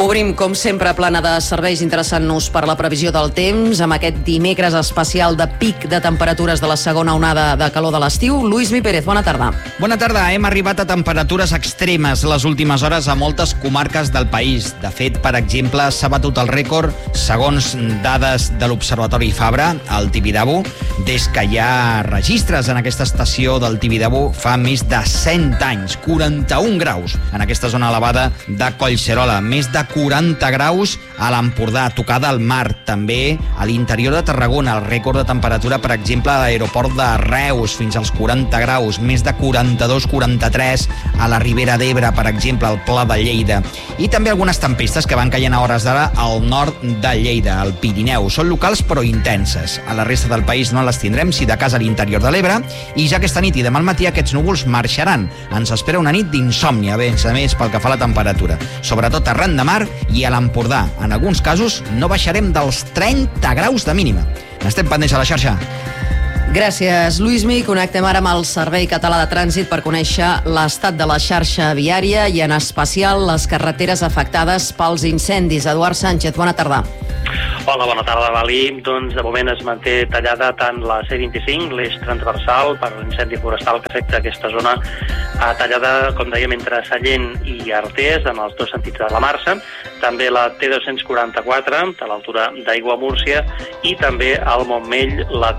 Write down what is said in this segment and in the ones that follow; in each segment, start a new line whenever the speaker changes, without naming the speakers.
Obrim, com sempre, plana de serveis interessant-nos per la previsió del temps amb aquest dimecres especial de pic de temperatures de la segona onada de calor de l'estiu. Lluís Pérez, bona tarda.
Bona tarda. Hem arribat a temperatures extremes les últimes hores a moltes comarques del país. De fet, per exemple, s'ha batut el rècord, segons dades de l'Observatori Fabra, al Tibidabo, des que hi ha registres en aquesta estació del Tibidabo fa més de 100 anys. 41 graus en aquesta zona elevada de Collserola. Més de 40 graus a l'Empordà, tocada al mar. També a l'interior de Tarragona, el rècord de temperatura, per exemple, a l'aeroport de Reus, fins als 40 graus. Més de 42-43 a la Ribera d'Ebre, per exemple, al Pla de Lleida. I també algunes tempestes que van caient a hores d'ara al nord de Lleida, al Pirineu. Són locals però intenses. A la resta del país no les tindrem, si de cas a l'interior de l'Ebre. I ja aquesta nit i demà al matí aquests núvols marxaran. Ens espera una nit d'insòmnia, a més pel que fa a la temperatura. Sobretot arran de mar i a l'Empordà. En alguns casos no baixarem dels 30 graus de mínima. N'estem pendents a la xarxa.
Gràcies, Lluís. Connectem ara amb el Servei Català de Trànsit per conèixer l'estat de la xarxa viària i en especial les carreteres afectades pels incendis. Eduard Sánchez, bona tarda.
Hola, bona tarda, Valí. Doncs de moment es manté tallada tant la C25, l'eix transversal per l'incendi forestal que afecta aquesta zona, tallada, com dèiem, entre Sallent i Artés, en els dos sentits de la marxa, també la T244, a l'altura d'Aiguamúrcia, i també al Montmell, la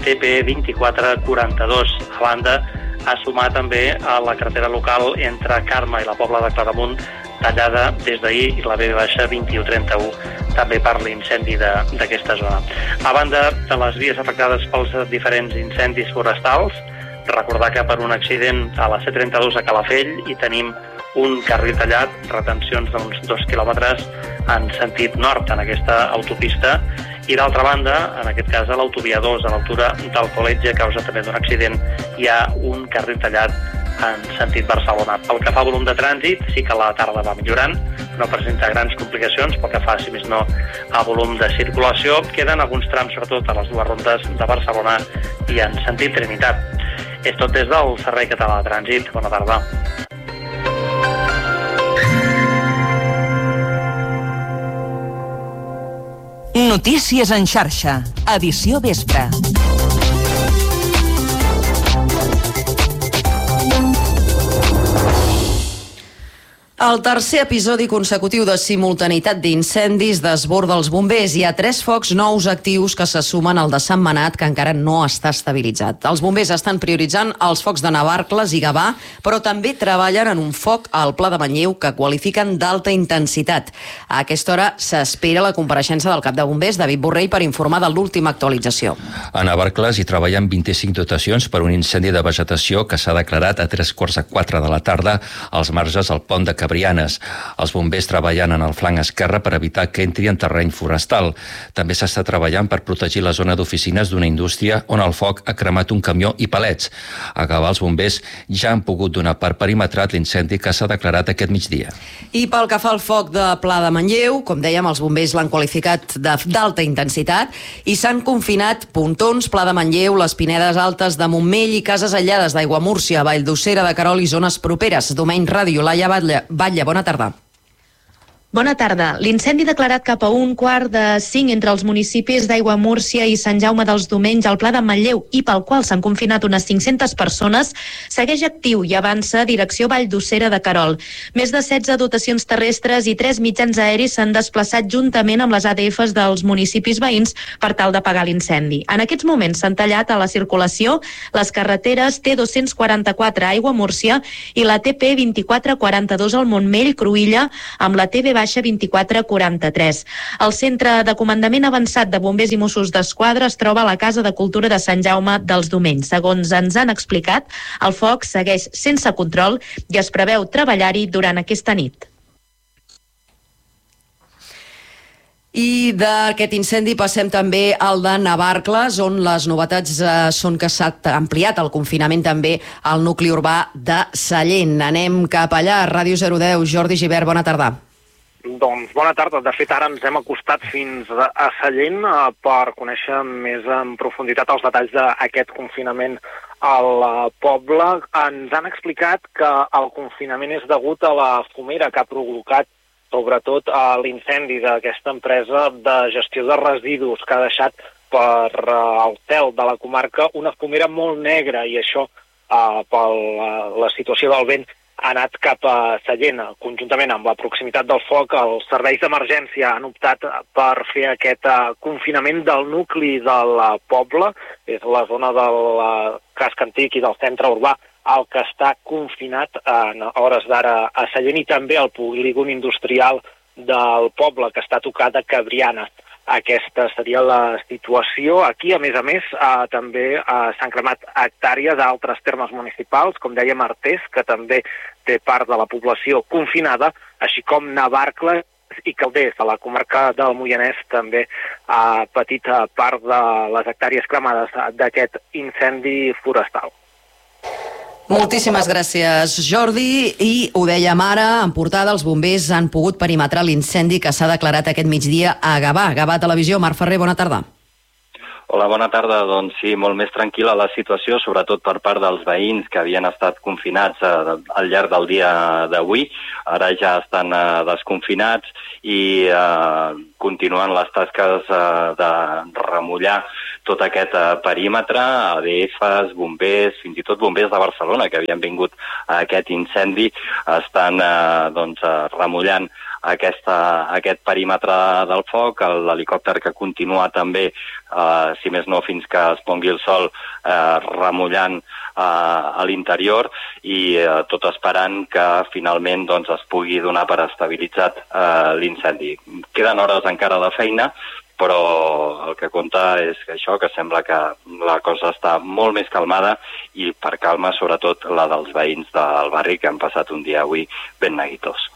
TP2442. A banda, ha sumat també a la carretera local entre Carme i la Pobla de Claramunt, tallada des d'ahir, i la B-2131, també per l'incendi d'aquesta zona. A banda de les vies afectades pels diferents incendis forestals, recordar que per un accident a la C32 a Calafell hi tenim un carril tallat, retencions d'uns 2 quilòmetres en sentit nord en aquesta autopista, i d'altra banda, en aquest cas a l'autovia 2, a l'altura del Col·legi, a causa també d'un accident, hi ha un carril tallat en sentit Barcelona. Pel que fa a volum de trànsit, sí que la tarda va millorant, no presenta grans complicacions, pel que fa, si més no, a volum de circulació. Queden alguns trams, sobretot a les dues rondes de Barcelona i en sentit Trinitat. És tot des del Servei Català de Trànsit. Bona tarda.
Notícies en xarxa, edició vespre.
El tercer episodi consecutiu de simultaneïtat d'incendis desborda els bombers. Hi ha 3 focs nous actius que se sumen al de Sant Manat, que encara no està estabilitzat. Els bombers estan prioritzant els focs de Navarcles i Gavà, però també treballen en un foc al Pla de Manlleu que qualifiquen d'alta intensitat. A aquesta hora s'espera la compareixença del cap de bombers, David Borrell, per informar de l'última actualització.
A Navarcles hi treballen 25 dotacions per un incendi de vegetació que s'ha declarat a 3:45 de la tarda als marges al pont de Cabrianes. Els bombers treballant en el flanc esquerre per evitar que entri en terreny forestal. També s'està treballant per protegir la zona d'oficines d'una indústria on el foc ha cremat un camió i palets. A Gavà, els bombers ja han pogut donar per perimetrat l'incendi que s'ha declarat aquest migdia.
I pel que fa al foc de Pla de Manlleu, com dèiem, els bombers l'han qualificat d'alta intensitat i s'han confinat Pontons, Pla de Manlleu, les Pinedes Altes de Montmell i cases aïllades d'Aiguamúrcia, Valldosera de Querol i zones properes. Domeny Ràdio, Laia Batlle, bona tarda.
Bona tarda. L'incendi declarat cap a 4:45 entre els municipis d'Aiguamúrcia i Sant Jaume dels Domenys al Pla de Manlleu i pel qual s'han confinat unes 500 persones segueix actiu i avança direcció Valldosera de Querol. Més de 16 dotacions terrestres i 3 mitjans aeris s'han desplaçat juntament amb les ADFs dels municipis veïns per tal d'apagar l'incendi. En aquests moments s'han tallat a la circulació les carreteres T244 a Aiguamúrcia i la TP2442 al Montmell, Cruïlla, amb la TB-2443. El Centre de Comandament Avançat de Bombers i Mossos d'Esquadra es troba a la Casa de Cultura de Sant Jaume dels Domenys. Segons ens han explicat, el foc segueix sense control i es preveu treballar-hi durant aquesta nit.
I d'aquest incendi passem també al de Navarcles, on les novetats són que s'ha ampliat el confinament també al nucli urbà de Sallent. Anem cap allà, Ràdio 010. Jordi Gibert, bona tarda.
Doncs bona tarda. De fet, ara ens hem acostat fins a Sallent per conèixer més en profunditat els detalls d'aquest confinament al poble. Ens han explicat que el confinament és degut a la fumera que ha provocat sobretot l'incendi d'aquesta empresa de gestió de residus que ha deixat per el cel de la comarca una fumera molt negra, i això per la situació del vent ha anat cap a Sallent. Conjuntament amb la proximitat del foc, els serveis d'emergència han optat per fer aquest confinament del nucli del poble. És la zona del casc antic i del centre urbà el que està confinat en hores d'ara a Sallent, i també el polígon industrial del poble, que està tocat a Cabrianes. Aquesta seria la situació. Aquí, a més, també s'han cremat hectàrees a altres termes municipals, com dèiem Artés, que també té part de la població confinada, així com Navarcles i Calders, a la comarca del Moianès, també ha patit part de les hectàrees cremades d'aquest incendi forestal.
Moltíssimes gràcies, Jordi. I ho dèiem ara, en portada, els bombers han pogut perimetrar l'incendi que s'ha declarat aquest migdia a Gavà. Gavà Televisió, Marc Ferrer, bona tarda.
Hola, bona tarda. Doncs sí, molt més tranquil·la la situació, sobretot per part dels veïns que havien estat confinats al llarg del dia d'avui. Ara ja estan desconfinats i continuen les tasques de remullar tot aquest perímetre. ADFs, bombers, fins i tot bombers de Barcelona, que havien vingut a aquest incendi, estan remullant aquest perímetre del foc. L'helicòpter que continua també, si més no fins que es pongui el sol, remullant a l'interior, i tot esperant que finalment es pugui donar per estabilitzat l'incendi. Queden hores encara de feina, però el que compta és que això, que sembla que la cosa està molt més calmada, i per calma sobretot la dels veïns del barri, que han passat un dia avui ben neguitós.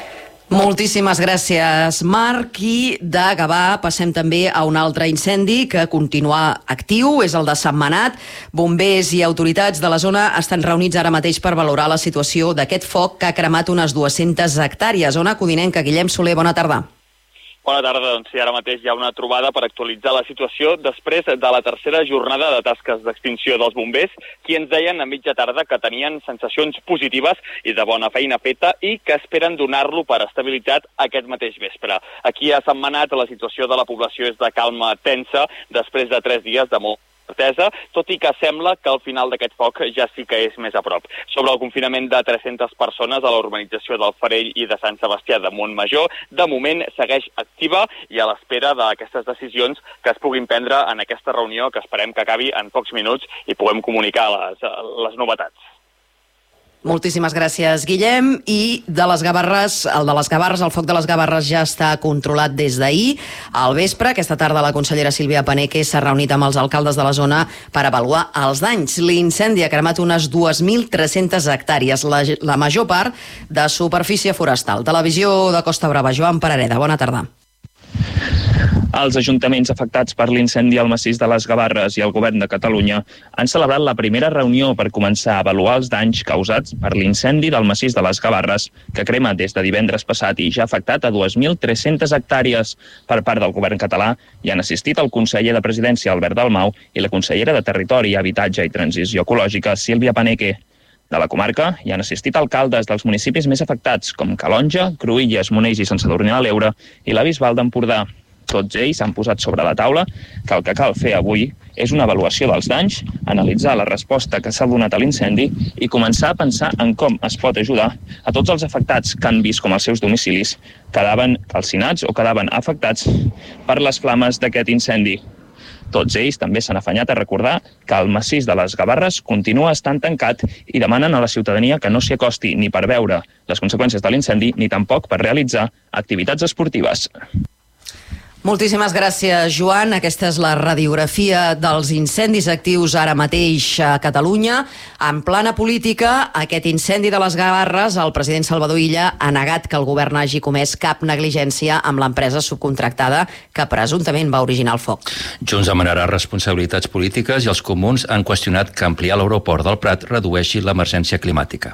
Moltíssimes gràcies, Marc. I de Gavà passem també a un altre incendi que continua actiu, és el de Sentmenat. Bombers i autoritats de la zona estan reunits ara mateix per valorar la situació d'aquest foc que ha cremat unes 200 hectàrees. Ona Codinenca, Guillem Soler, bona tarda.
Bona tarda, doncs sí, ara mateix hi ha una trobada per actualitzar la situació després de la tercera jornada de tasques d'extinció dels bombers, qui ens deien a mitja tarda que tenien sensacions positives i de bona feina feta, i que esperen donar-lo per estabilitzat aquest mateix vespre. Aquí a Sentmenat la situació de la població és de calma tensa després de 3 dies de molt certesa, tot i que sembla que al final d'aquest foc ja sí que és més a prop. Sobre el confinament de 300 persones a la urbanització del Farell i de Sant Sebastià de Montmajor, de moment segueix activa i a l'espera d'aquestes decisions que es puguin prendre en aquesta reunió, que esperem que acabi en pocs minuts i puguem comunicar les novetats.
Moltíssimes gràcies, Guillem. I de les Gavarres, el foc de les Gavarres ja està controlat des d'ahir. Al vespre, aquesta tarda, la consellera Sílvia Paneque s'ha reunit amb els alcaldes de la zona per avaluar els danys. L'incendi ha cremat unes 2.300 hectàrees, la major part de superfície forestal. Televisió de Costa Brava, Joan Parareda, bona tarda.
Els ajuntaments afectats per l'incendi al massís de les Gavarres i el govern de Catalunya han celebrat la primera reunió per començar a avaluar els danys causats per l'incendi del massís de les Gavarres, que crema des de divendres passat i ja ha afectat a 2.300 hectàrees. Per part del govern català hi han assistit el conseller de Presidència, Albert Dalmau, i la consellera de Territori, Habitatge i Transició Ecològica, Sílvia Paneque. De la comarca hi han assistit alcaldes dels municipis més afectats, com Calonja, Cruïlles, Monells i Sant Sadurní de l'Eure, i la Bisbal d'Empordà. Tots ells han posat sobre la taula que el que cal fer avui és una avaluació dels danys, analitzar la resposta que s'ha donat a l'incendi i començar a pensar en com es pot ajudar a tots els afectats que han vist com els seus domicilis quedaven calcinats o quedaven afectats per les flames d'aquest incendi. Tots ells també s'han afanyat a recordar que el massís de les Gavarres continua estant tancat i demanen a la ciutadania que no s'hi acosti ni per veure les conseqüències de l'incendi ni tampoc per realitzar activitats esportives.
Moltíssimes gràcies, Joan. Aquesta és la radiografia dels incendis actius ara mateix a Catalunya. En plana política, aquest incendi de les Gavarres, el president Salvador Illa ha negat que el govern hagi comès cap negligència amb l'empresa subcontractada que presumptament va originar el foc.
Junts demanarà responsabilitats polítiques i els comuns han qüestionat que ampliar l'aeroport del Prat redueixi l'emergència climàtica.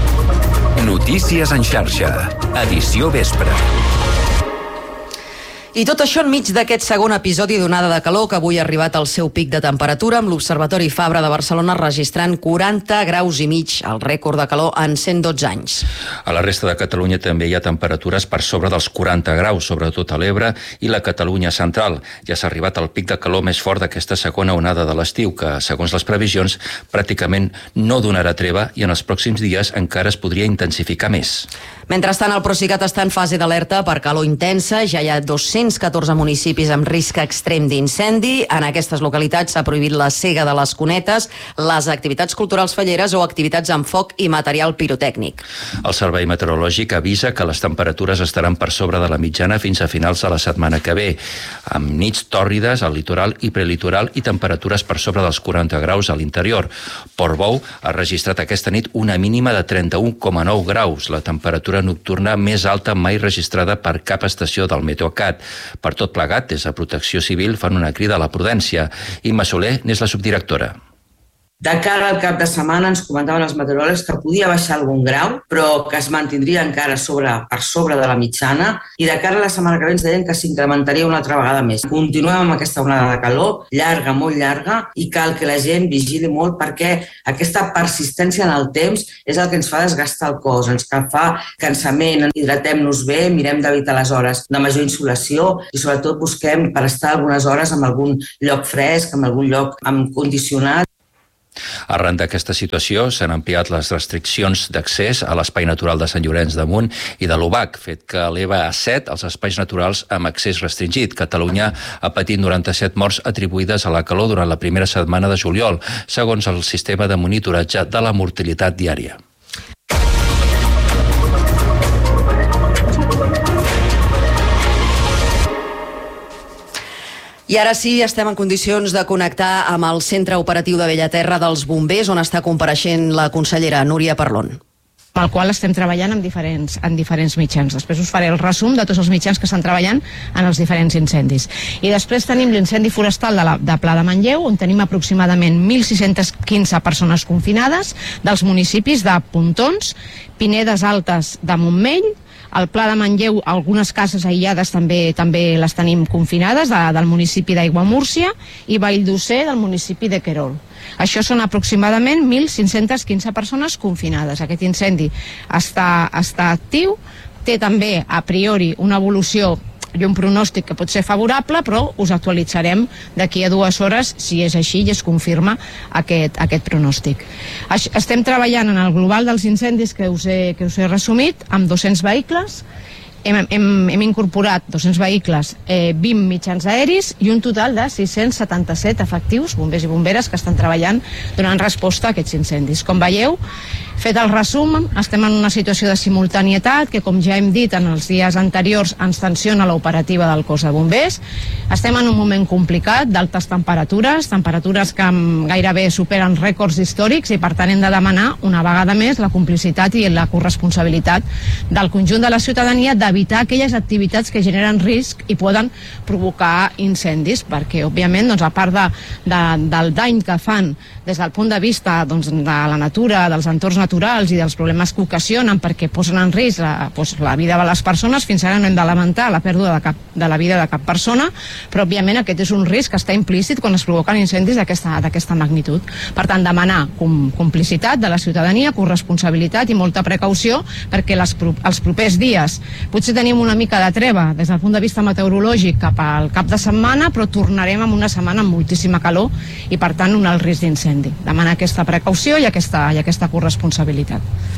Notícies en xarxa. Edició vespre.
I tot això enmig d'aquest segon episodi d'onada de calor que avui ha arribat al seu pic de temperatura, amb l'Observatori Fabra de Barcelona registrant 40 graus i mig, el rècord de calor en 112 anys.
A la resta de Catalunya també hi ha temperatures per sobre dels 40 graus, sobretot a l'Ebre i la Catalunya central. Ja s'ha arribat al pic de calor més fort d'aquesta segona onada de l'estiu, que, segons les previsions, pràcticament no donarà treva i en els pròxims dies encara es podria intensificar més.
Mentrestant, el Procicat està en fase d'alerta per calor intensa. Ja hi ha 214 municipis amb risc extrem d'incendi. En aquestes localitats s'ha prohibit la cega de les cunetes, les activitats culturals falleres o activitats amb foc i material pirotècnic.
El Servei Meteorològic avisa que les temperatures estaran per sobre de la mitjana fins a finals de la setmana que ve, amb nits tòrrides al litoral i prelitoral i temperatures per sobre dels 40 graus a l'interior. Portbou ha registrat aquesta nit una mínima de 31,9 graus, la temperatura nocturna més alta mai registrada per cap estació del Meteocat. Per tot plegat, des de Protecció Civil fan una crida a la prudència. Imma Soler n'és la subdirectora.
De cara al cap de setmana ens comentaven els meteoròlegs que podia baixar algun grau, però que es mantindria encara per sobre de la mitjana, i de cara a la setmana que ve ens deien que s'incrementaria una altra vegada més. Continuem amb aquesta onada de calor, llarga, molt llarga, i cal que la gent vigili molt perquè aquesta persistència en el temps és el que ens fa desgastar el cos, ens fa cansament, hidratem-nos bé, mirem d'evitar les hores de major insolació i sobretot busquem per estar algunes hores en algun lloc fresc, en algun lloc amb condicionat.
Arran d'aquesta situació s'han ampliat les restriccions d'accés a l'espai natural de Sant Llorenç de Munt i de l'Obac, fet que eleva a 7 els espais naturals amb accés restringit. Catalunya ha patit 97 morts atribuïdes a la calor durant la primera setmana de juliol, segons el sistema de monitoratge de la mortalitat diària.
I ara sí, estem en condicions de connectar amb el Centre Operatiu de Bellaterra dels Bombers, on està compareixent la consellera Núria Parlon.
Pel qual estem treballant en diferents mitjans. Després us faré el resum de tots els mitjans que estan treballant en els diferents incendis. I després tenim l'incendi forestal de Pla de Manlleu, on tenim aproximadament 1.615 persones confinades, dels municipis de Pontons, Pinedes Altes de Montmell, al Pla de Manlleu, algunes cases aïllades també les tenim confinades, del municipi d'Aiguamúrcia, i Valldosser, del municipi de Querol. Això són aproximadament 1.515 persones confinades. Aquest incendi està actiu, té també a priori una evolució i un pronòstic que pot ser favorable, però us actualitzarem d'aquí a 2 hores si és així i es confirma aquest pronòstic. Estem treballant en el global dels incendis que us he resumit amb 200 vehicles. Hem incorporat 200 vehicles, 20 mitjans aeris i un total de 677 efectius, bombers i bomberes, que estan treballant donant resposta a aquests incendis. Com veieu, fet el resum, estem en una situació de simultanietat que, com ja hem dit en els dies anteriors, ens tensiona l'operativa del cos de bombers. Estem en un moment complicat d'altes temperatures que gairebé superen rècords històrics i, per tant, hem de demanar una vegada més la complicitat i la corresponsabilitat del conjunt de la ciutadania d'evitar aquelles activitats que generen risc i poden provocar incendis, perquè, òbviament, a part del dany que fan des del punt de vista de la natura, dels entorns naturals i dels problemes que ocasionen perquè posen en risc la vida de les persones, fins ara no hem de lamentar la pèrdua de la vida de cap persona, però òbviament aquest és un risc que està implícit quan es provoquen incendis d'aquesta magnitud. Per tant, demanar complicitat de la ciutadania, corresponsabilitat i molta precaució, perquè els propers dies potser tenim una mica de treva des del punt de vista meteorològic cap al cap de setmana, però tornarem amb una setmana amb moltíssima calor i, per tant, un alt risc d'incendi. Demanar aquesta precaució i aquesta corresponsabilitat.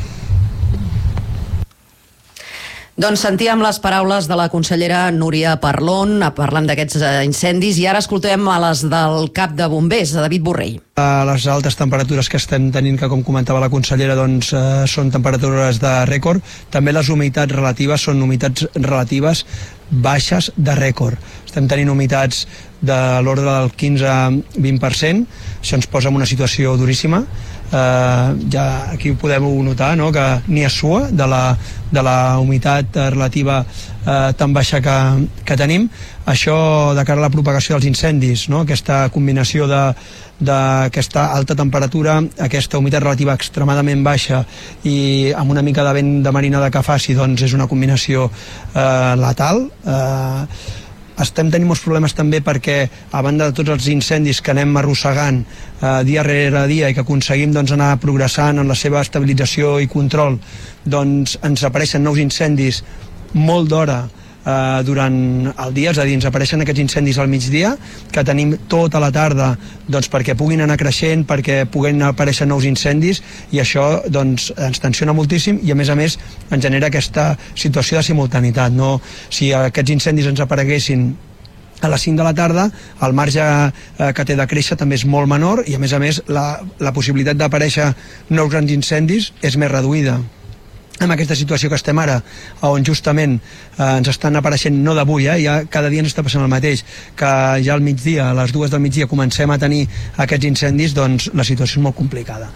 Doncs sentíem les paraules de la consellera Núria Parlon parlant d'aquests incendis i ara escoltem a les del cap de bombers, de David Borrell.
Les altes temperatures que estem tenint, que com comentava la consellera, són temperatures de rècord. També les humitats relatives són humitats relatives baixes de rècord. Estem tenint humitats de l'ordre del 15-20%, això ens posa en una situació duríssima. Ja aquí ho podem notar, no? Que ni es sua de la humitat relativa tan baixa que tenim. Això de cara a la propagació dels incendis, no? Aquesta combinació d'aquesta alta temperatura, aquesta humitat relativa extremadament baixa i amb una mica de vent de marinada que faci, doncs és una combinació letal. estem tenint molts problemes també perquè, a banda de tots els incendis que anem arrossegant dia rere dia i que aconseguim anar progressant en la seva estabilització i control, doncs ens apareixen nous incendis molt d'hora durant el dia, és a dir, ens apareixen aquests incendis al migdia, que tenim tota la tarda perquè puguin anar creixent, perquè puguin aparèixer nous incendis, i això ens tensiona moltíssim i a més ens genera aquesta situació de simultaneïtat. Si aquests incendis ens apareguessin a les 5 de la tarda, el marge que té de créixer també és molt menor i a més la possibilitat d'aparèixer nous grans incendis és més reduïda. En aquesta situació que estem ara, on justament ens estan apareixent, no d'avui, ja cada dia ens està passant el mateix, que ja al migdia, a les 2 del migdia, comencem a tenir aquests incendis, doncs la situació és molt complicada.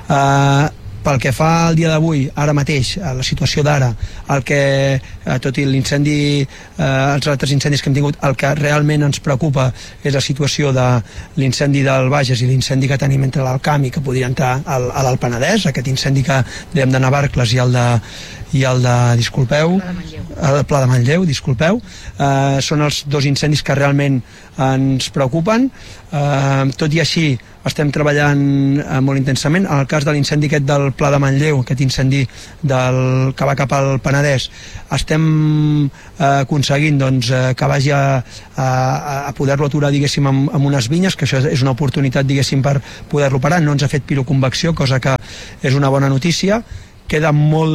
Pel que fa al dia d'avui, ara mateix, a la situació d'ara, el que, tot i l'incendi, els altres incendis que hem tingut, el que realment ens preocupa és la situació de l'incendi del Bages i l'incendi que tenim entre l'Alcamp i que podria entrar a l'Alt Penedès, aquest incendi que dèiem de Navarcles i el de Pla de Manlleu, disculpeu. Són els dos incendis que realment ens preocupen. Tot i així, estem treballant molt intensament. En el cas de l'incendi aquest del Pla de Manlleu, aquest incendi que va cap al Penedès, estem aconseguint que vagi a poder-lo aturar, diguéssim, amb unes vinyes, que això és una oportunitat, diguéssim, per poder-lo parar. No ens ha fet piroconvecció, cosa que és una bona notícia. Queda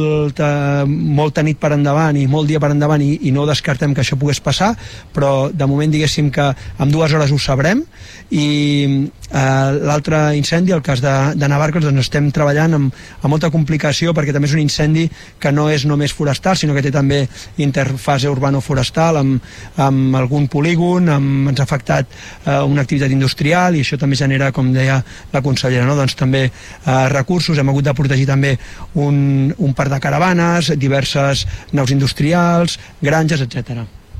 molta nit per endavant i molt dia per endavant i no descartem que això pogués passar, però de moment diguéssim que en 2 hores ho sabrem. I l'altre incendi, el cas de Navarcles, doncs estem treballant amb molta complicació, perquè també és un incendi que no és només forestal, sinó que té també interfase urbano-forestal amb algun polígon, ens ha afectat una activitat industrial, i això també genera, com deia la consellera, doncs també recursos. Hem hagut de protegir també un parc de caravanes, diverses naus industrials, granges, etc.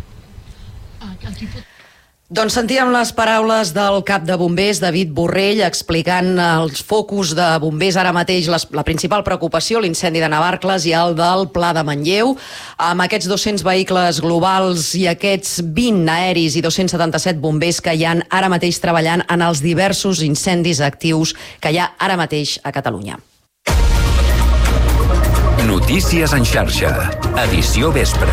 Doncs sentíem les paraules del cap de bombers, David Borrell, explicant els focus de bombers ara mateix, la principal preocupació, l'incendi de Navarcles i el del Pla de Manlleu. Amb aquests 200 vehicles globals i aquests 20 aeris i 277 bombers que hi ha ara mateix treballant en els diversos incendis actius que hi ha ara mateix a Catalunya.
Notícies en xarxa, edició vespre.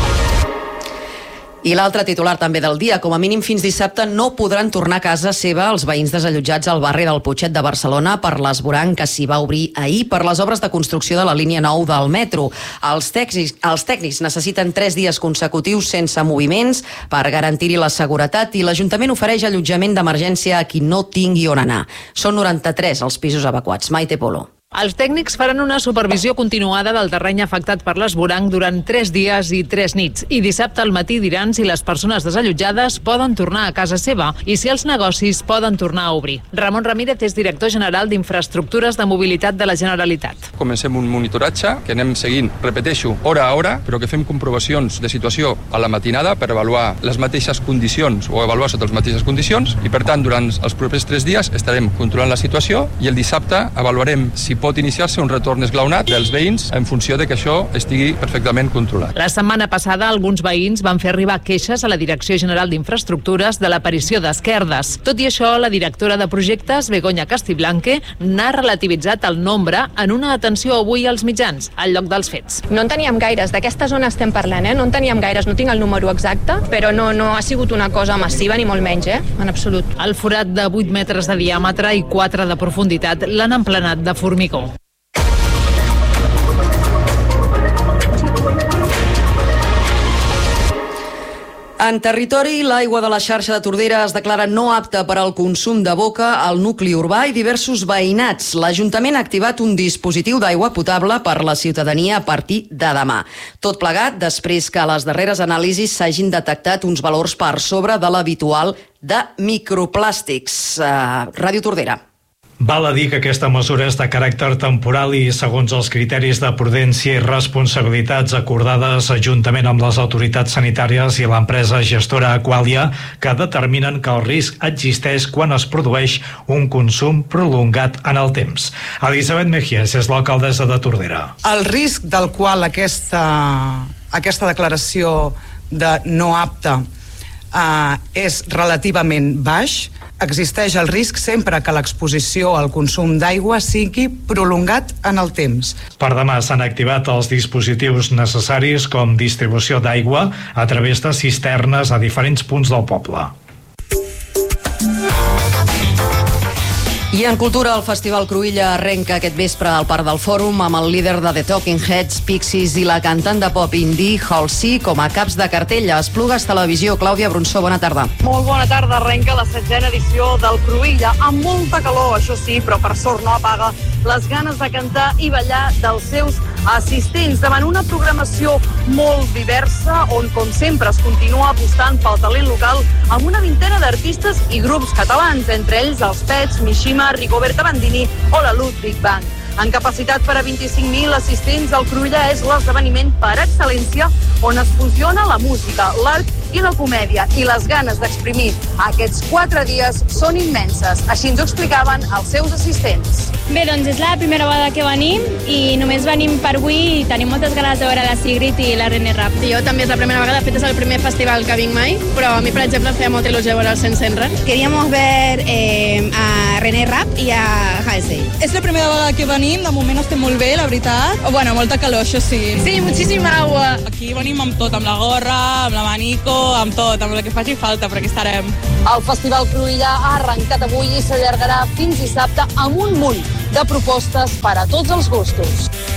I l'altre titular també del dia, com a mínim fins dissabte no podran tornar a casa seva els veïns desallotjats al barri del Putxet de Barcelona per l'esvoranc que s'hi va obrir ahir per les obres de construcció de la línia 9 del metro. Els tècnics necessiten 3 dies consecutius sense moviments per garantir-hi la seguretat, i l'Ajuntament ofereix allotjament d'emergència a qui no tingui on anar. Són 93 els pisos evacuats. Maite Polo.
Els tècnics faran una supervisió continuada del terreny afectat per l'esvoranc durant 3 dies i 3 nits. I dissabte al matí diran si les persones desallotjades poden tornar a casa seva i si els negocis poden tornar a obrir. Ramon Ramírez és director general d'Infraestructures de Mobilitat de la Generalitat.
Comencem un monitoratge que anem seguint, repeteixo, hora a hora, però que fem comprovacions de situació a la matinada per avaluar les mateixes condicions o avaluar sota les mateixes condicions, i per tant durant els propers 3 dies estarem controlant la situació i el dissabte avaluarem si pot iniciar-se un retorn esglaonat dels veïns en funció de que això estigui perfectament controlat.
La setmana passada, alguns veïns van fer arribar queixes a la Direcció General d'Infraestructures de l'aparició d'esquerdes. Tot i això, la directora de projectes, Begoña Castiblanque, n'ha relativitzat el nombre en una atenció avui als mitjans, al lloc dels fets.
No en teníem gaires, d'aquesta zona estem parlant, no en teníem gaires, no tinc el número exacte, però no ha sigut una cosa massiva ni molt menys, en absolut.
El forat de 8 metres de diàmetre i 4 de profunditat l'han emplenat de formigó.
En territori, l'aigua de la xarxa de Tordera es declara no apta per al consum de boca al nucli urbà i diversos veïnats. L'Ajuntament ha activat un dispositiu d'aigua potable per la ciutadania a partir de demà. Tot plegat després que a les darreres anàlisis s'hagin detectat uns valors per sobre de l'habitual de microplàstics. Ràdio Tordera.
Val a dir que aquesta mesura és de caràcter temporal i segons els criteris de prudència i responsabilitats acordades juntament amb les autoritats sanitàries i l'empresa gestora Aqualia, que determinen que el risc existeix quan es produeix un consum prolongat en el temps. Elisabet Mejías és l'alcaldessa de Tordera.
El risc del qual aquesta declaració de no apte és relativament baix, existeix el risc sempre que l'exposició al consum d'aigua sigui prolongat en el temps.
Per demà s'han activat els dispositius necessaris com distribució d'aigua a través de cisternes a diferents punts del poble.
I en cultura, el Festival Cruïlla arrenca aquest vespre al Parc del Fòrum amb el líder de The Talking Heads, Pixies, i la cantant de pop indie, Halsey, com a caps de cartell. A Esplugues Televisió, Clàudia Bronsó, bona tarda.
Molt bona tarda, arrenca la 7ª edició del Cruïlla, amb molta calor, això sí, però per sort no apaga les ganes de cantar i ballar dels seus assistents, davant una programació molt diversa, on, com sempre, es continua apostant pel talent local amb una vintena d'artistes i grups catalans, entre ells els Pets, Mishima, Rigoberta Bandini o la Ludwig Band. En capacitat per a 25.000 assistents, el Cruïlla és l'esdeveniment per excel·lència on es fusiona la música, l'art i la comèdia, i les ganes d'exprimir aquests 4 dies són immenses. Així ens ho explicaven els seus assistents.
Bé, doncs és la primera vegada que venim i només venim per avui i tenim moltes ganes de veure la Sigrid i la René Rapp.
Jo també és la primera vegada, de fet és el primer festival que vinc mai, però a mi, per exemple, em feia molta il·lusió veure el Sensenren.
Queríamos ver a René Rapp i a Halsey.
És la primera vegada que venim, de moment estem molt bé, la veritat. Bueno, molta calor, això sí.
Sí, moltíssima agua.
Aquí venim amb tot, amb la gorra, amb l'abanico, amb tot, amb el que faci falta, però aquí estarem.
El Festival Cruïlla ha arrencat avui i s'allargarà fins dissabte amb un munt de propostes per a tots els gustos.